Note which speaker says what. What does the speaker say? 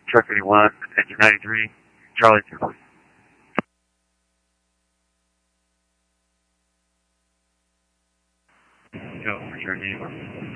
Speaker 1: Truck 81, engine 93, Charlie 2. Go, return to you.